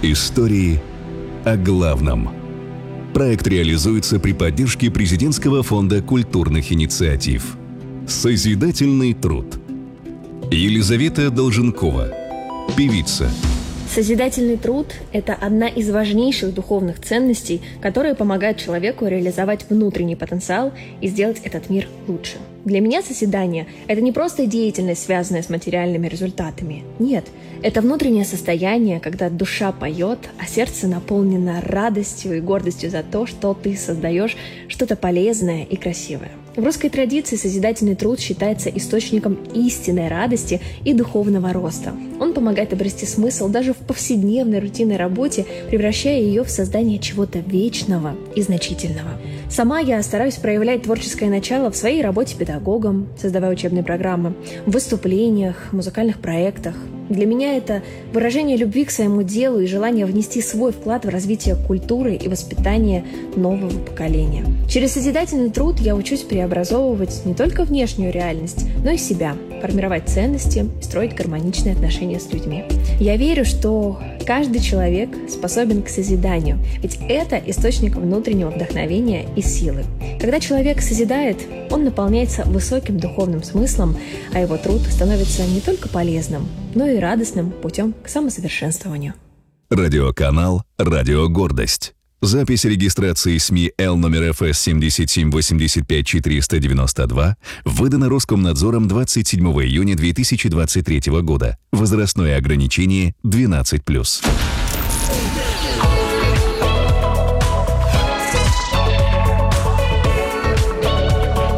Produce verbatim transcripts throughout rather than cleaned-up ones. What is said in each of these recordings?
Истории о главном. Проект реализуется при поддержке Президентского фонда культурных инициатив. Созидательный труд. Елизавета Долженкова, певица. Созидательный труд – это одна из важнейших духовных ценностей, которая помогает человеку реализовать внутренний потенциал и сделать этот мир лучше. Для меня созидание – это не просто деятельность, связанная с материальными результатами. Нет, это внутреннее состояние, когда душа поет, а сердце наполнено радостью и гордостью за то, что ты создаешь что-то полезное и красивое. В русской традиции созидательный труд считается источником истинной радости и духовного роста. Он помогает обрести смысл даже в повседневной рутинной работе, превращая ее в создание чего-то вечного и значительного. Сама я стараюсь проявлять творческое начало в своей работе педагогом, создавая учебные программы, в выступлениях, музыкальных проектах. Для меня это выражение любви к своему делу и желание внести свой вклад в развитие культуры и воспитание нового поколения. Через созидательный труд я учусь преобразовывать не только внешнюю реальность, но и себя, формировать ценности и строить гармоничные отношения с людьми. Я верю, что каждый человек способен к созиданию, ведь это источник внутреннего вдохновения и силы. Когда человек созидает, он наполняется высоким духовным смыслом, а его труд становится не только полезным, но и радостным путем к самосовершенствованию. Радиоканал «Радио Гордость». Запись регистрации СМИ Л номер Эф Эс семь семь восемь пять четыре девять два выдана Роскомнадзором двадцать седьмого июня две тысячи двадцать третьего года. Возрастное ограничение двенадцать плюс.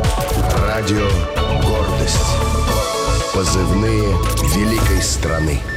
Радио «Гордость». Позывные великой страны.